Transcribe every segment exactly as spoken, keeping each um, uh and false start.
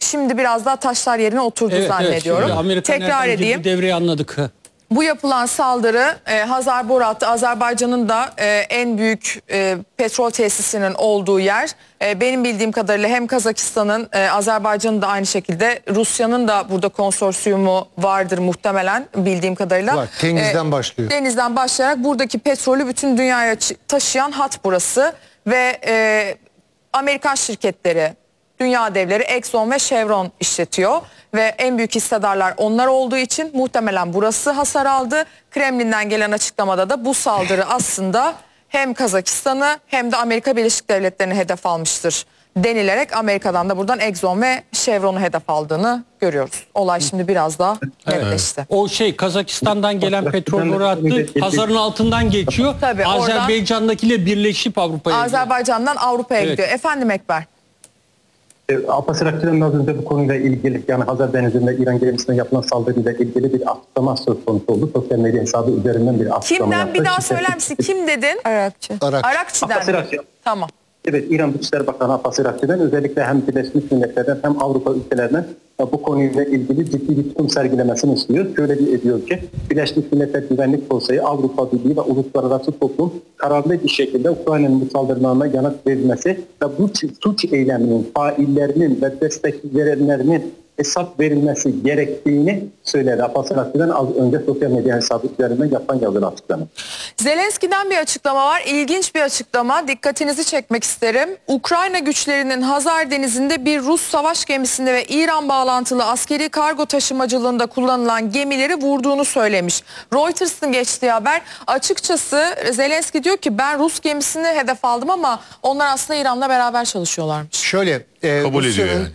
şimdi biraz daha taşlar yerine oturdu evet, zannediyorum. Evet, Tekrar edeyim. Devreyi anladık. Bu yapılan saldırı e, Hazar Borat'ta, Azerbaycan'ın da e, en büyük e, petrol tesisinin olduğu yer. E, benim bildiğim kadarıyla hem Kazakistan'ın, e, Azerbaycan'ın da aynı şekilde, Rusya'nın da burada konsorsiyumu vardır muhtemelen bildiğim kadarıyla. Var, denizden e, başlıyor. Denizden başlayarak buradaki petrolü bütün dünyaya taşıyan hat burası ve e, Amerikan şirketleri, dünya devleri Exxon ve Chevron işletiyor ve en büyük hissedarlar onlar olduğu için muhtemelen burası hasar aldı. Kremlin'den gelen açıklamada da bu saldırı aslında hem Kazakistan'ı hem de Amerika Birleşik Devletleri'ni hedef almıştır denilerek Amerika'dan da buradan Exxon ve Chevron'u hedef aldığını görüyoruz. Olay şimdi biraz daha netleşti. Evet. O şey Kazakistan'dan gelen petrol boru hattı Hazar'ın altından geçiyor. Tabii, Azerbaycan'dakiyle birleşip Avrupa'ya gidiyor. Azerbaycan'dan Avrupa'ya evet. gidiyor. Efendim Ekber. Abbas Arakçı'nın az önce bu konuyla ilgili, yani Hazar Denizi'nde İran gemisine yapılan saldırıyla ilgili bir açıklama söz konusu oldu. Sosyal medya hesabı üzerinden bir açıklama Kimden yaptı. bir daha söyler misin? Kim dedin? Arakçı. Arakçı. Arakçı'dan. Abbas Arakçı. Tamam. Evet, İran Dışişleri Bakanı Abbas Arakçı'dan özellikle hem Birleşmiş Milletler'den hem Avrupa ülkelerinden bu konuyla ilgili ciddi bir tutum sergilemesini istiyor. Şöyle diyor ki, Birleşmiş Milletler Güvenlik Konseyi, Avrupa Birliği ve uluslararası toplum kararlı bir şekilde Ukrayna'nın bu saldırılarına yanıt verilmesi ve bu suç eyleminin faillerinin ve destek verenlerinin hesap verilmesi gerektiğini söyledi. Abbas Arakçı'dan az önce sosyal medya hesabı üzerinden yapan yazılı açıklama. Zelenski'den bir açıklama var. İlginç bir açıklama. Dikkatinizi çekmek isterim. Ukrayna güçlerinin Hazar Denizi'nde bir Rus savaş gemisinde ve İran bağlantılı askeri kargo taşımacılığında kullanılan gemileri vurduğunu söylemiş. Reuters'ın geçtiği haber. Açıkçası Zelenski diyor ki ben Rus gemisini hedef aldım ama onlar aslında İran'la beraber çalışıyorlarmış. Şöyle e, kabul ediyor yani.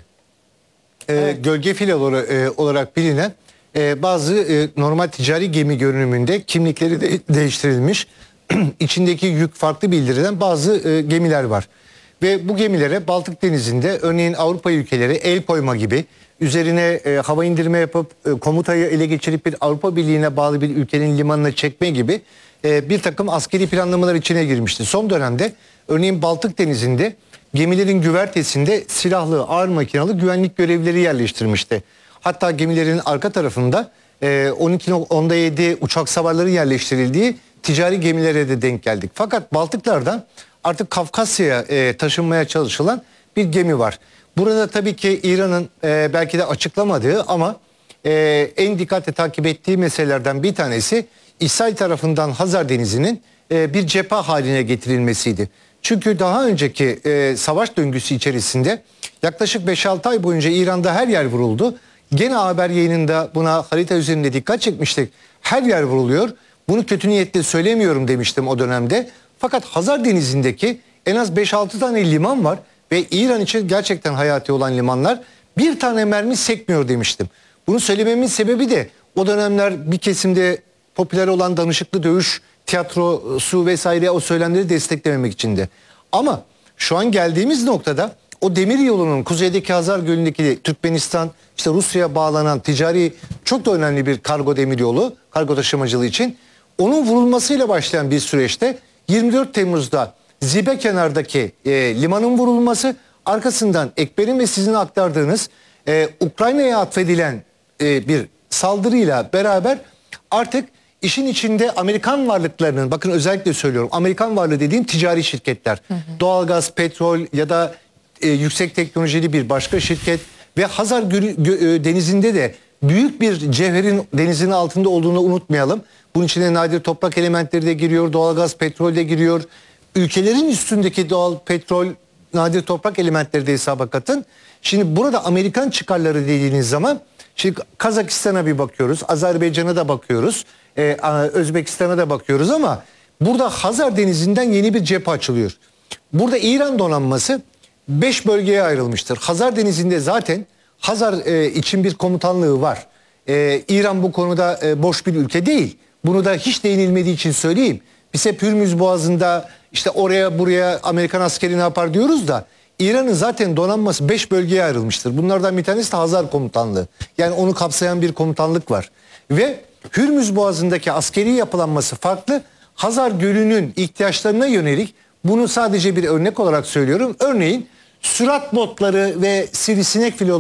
E, evet. Gölge filoları e, olarak bilinen e, bazı e, normal ticari gemi görünümünde kimlikleri de değiştirilmiş, içindeki yük farklı bildirilen bazı e, gemiler var. Ve bu gemilere Baltık Denizi'nde örneğin Avrupa ülkeleri el koyma gibi, üzerine e, hava indirme yapıp e, komutayı ele geçirip bir Avrupa Birliği'ne bağlı bir ülkenin limanına çekme gibi e, bir takım askeri planlamalar içine girmişti. Son dönemde örneğin Baltık Denizi'nde gemilerin güvertesinde silahlı, ağır makinalı güvenlik görevlileri yerleştirmişti. Hatta gemilerin arka tarafında e, on iki onda yedi uçak savarları yerleştirildiği ticari gemilere de denk geldik. Fakat Baltıklardan artık Kafkasya'ya e, taşınmaya çalışılan bir gemi var. Burada tabii ki İran'ın e, belki de açıklamadığı ama e, en dikkatle takip ettiği meselelerden bir tanesi İsrail tarafından Hazar Denizi'nin e, bir cephe haline getirilmesiydi. Çünkü daha önceki e, savaş döngüsü içerisinde yaklaşık beş altı ay boyunca İran'da her yer vuruldu. Gene haber yayınında buna harita üzerinde dikkat çekmiştik. Her yer vuruluyor. Bunu kötü niyetle söylemiyorum demiştim o dönemde. Fakat Hazar Denizi'ndeki en az beş altı tane liman var ve İran için gerçekten hayati olan limanlar. Bir tane mermi sekmiyor demiştim. Bunu söylememin sebebi de o dönemler bir kesimde popüler olan danışıklı dövüş tiyatrosu vesaire o söylemleri desteklememek içindi. Ama şu an geldiğimiz noktada o demir yolunun kuzeydeki Hazar Gölü'ndeki Türkmenistan, işte Rusya'ya bağlanan ticari çok da önemli bir kargo demir yolu, kargo taşımacılığı için onun vurulmasıyla başlayan bir süreçte yirmi dört Temmuz'da Zibe kenardaki e, limanın vurulması, arkasından Ekber'in ve sizin aktardığınız e, Ukrayna'ya atfedilen e, bir saldırıyla beraber artık İşin içinde Amerikan varlıklarının, bakın özellikle söylüyorum, Amerikan varlığı dediğim ticari şirketler, hı hı. doğalgaz, petrol ya da e, yüksek teknolojili bir başka şirket ve Hazar Gölü, gö, denizinde de büyük bir cevherin denizin altında olduğunu unutmayalım. Bunun içine nadir toprak elementleri de giriyor, doğalgaz, petrol de giriyor. Ülkelerin üstündeki doğal petrol, nadir toprak elementleri de hesaba katın. Şimdi burada Amerikan çıkarları dediğiniz zaman, şimdi Kazakistan'a bir bakıyoruz, Azerbaycan'a da bakıyoruz. Ee, Özbekistan'a da bakıyoruz ama burada Hazar Denizi'nden yeni bir cephe açılıyor. Burada İran donanması beş bölgeye ayrılmıştır. Hazar Denizi'nde zaten Hazar e, için bir komutanlığı var. E, İran bu konuda e, boş bir ülke değil. Bunu da hiç değinilmediği için söyleyeyim. Biz hep Hürmüz Boğazı'nda işte oraya buraya Amerikan askeri ne yapar diyoruz da İran'ın zaten donanması beş bölgeye ayrılmıştır. Bunlardan bir tanesi de Hazar Komutanlığı. Yani onu kapsayan bir komutanlık var. Ve Hürmüz Boğazı'ndaki askeri yapılanması farklı. Hazar Gölü'nün ihtiyaçlarına yönelik, bunu sadece bir örnek olarak söylüyorum. Örneğin sürat botları ve sivrisinek filoları